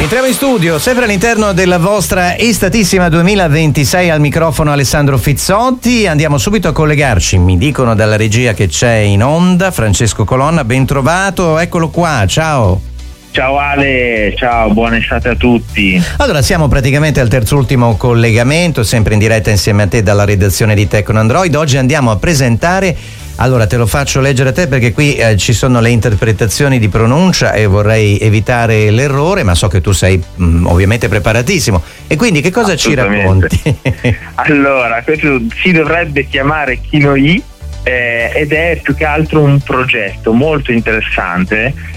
Entriamo in studio, sempre all'interno della vostra estatissima 2026, al microfono Alessandro Fizzotti. Andiamo subito a collegarci, mi dicono dalla regia che c'è in onda Francesco Colonna, ben trovato, eccolo qua, ciao. Ciao Ale, ciao, buona estate a tutti. Allora, siamo praticamente al terzultimo collegamento, sempre in diretta insieme a te dalla redazione di Tecno Android. Oggi andiamo a presentare, allora te lo faccio leggere a te perché qui ci sono le interpretazioni di pronuncia e vorrei evitare l'errore, ma so che tu sei ovviamente preparatissimo. E quindi che cosa ci racconti? Allora, questo si dovrebbe chiamare Kinoi ed è più che altro un progetto molto interessante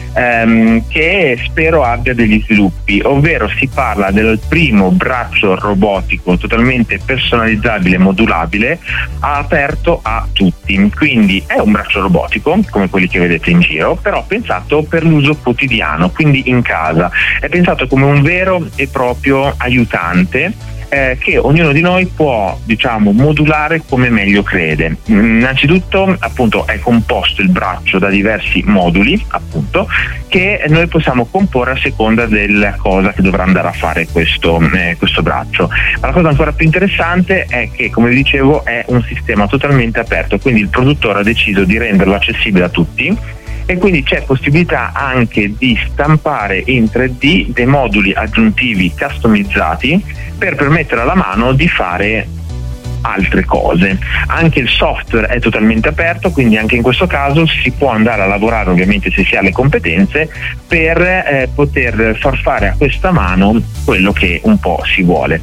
che spero abbia degli sviluppi, ovvero si parla del primo braccio robotico totalmente personalizzabile e modulabile aperto a tutti. Quindi è un braccio robotico come quelli che vedete in giro, però pensato per l'uso quotidiano, quindi in casa. È pensato come un vero e proprio aiutante che ognuno di noi può, diciamo, modulare come meglio crede. Innanzitutto, appunto, è composto il braccio da diversi moduli, appunto, che noi possiamo comporre a seconda della cosa che dovrà andare a fare questo braccio. Ma la cosa ancora più interessante è che, come vi dicevo, è un sistema totalmente aperto, quindi il produttore ha deciso di renderlo accessibile a tutti. E quindi c'è possibilità anche di stampare in 3D dei moduli aggiuntivi customizzati per permettere alla mano di fare altre cose. Anche il software è totalmente aperto, quindi anche in questo caso si può andare a lavorare, ovviamente se si ha le competenze, per poter far fare a questa mano quello che un po' si vuole.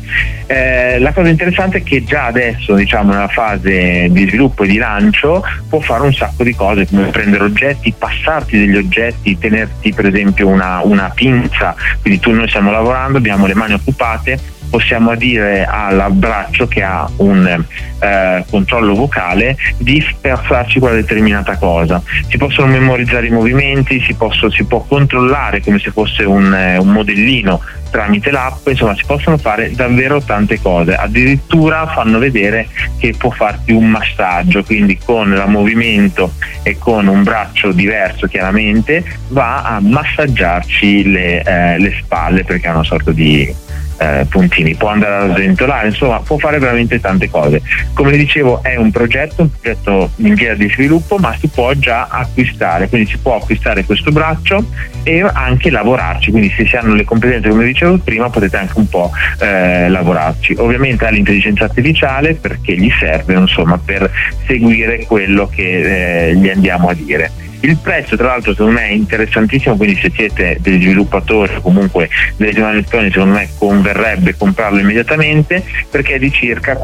La cosa interessante è che già adesso, diciamo, nella fase di sviluppo e di lancio, può fare un sacco di cose, come prendere oggetti, passarti degli oggetti, tenerti per esempio una pinza, quindi noi stiamo lavorando, abbiamo le mani occupate, possiamo dire all'abbraccio che ha un controllo vocale di farci quella determinata cosa. Si possono memorizzare i movimenti, si può controllare come se fosse un modellino tramite l'app, insomma si possono fare davvero tante cose. Addirittura fanno vedere che può farti un massaggio, quindi con il movimento e con un braccio diverso chiaramente va a massaggiarci le spalle, perché ha una sorta di puntini, può andare a sventolare, insomma può fare veramente tante cose. Come dicevo, è un progetto in via di sviluppo, ma si può già acquistare, quindi si può acquistare questo braccio e anche lavorarci, quindi se si hanno le competenze, come dicevo prima, potete anche un po' lavorarci. Ovviamente ha l'intelligenza artificiale, perché gli serve, insomma, per seguire quello che gli andiamo a dire. Il prezzo, tra l'altro, secondo me è interessantissimo, quindi se siete degli sviluppatori o comunque delle giovani elettroniche, secondo me converrebbe comprarlo immediatamente, perché è di circa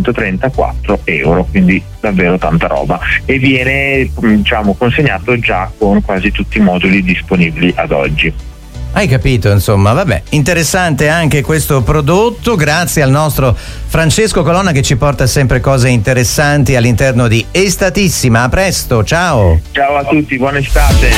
434 euro, quindi davvero tanta roba, e viene, diciamo, consegnato già con quasi tutti i moduli disponibili ad oggi. Hai capito, insomma, vabbè, interessante anche questo prodotto, grazie al nostro Francesco Colonna che ci porta sempre cose interessanti all'interno di Estatissima. A presto, ciao! Ciao a tutti, buona estate!